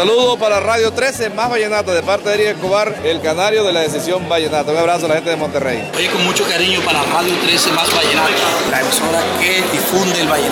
Saludos para Radio 13, más vallenato, de parte de Eric Escobar, el canario de la Decisión Vallenata. Un abrazo a la gente de Monterrey. Oye, con mucho cariño para Radio 13, más vallenato, la emisora que difunde el vallenato.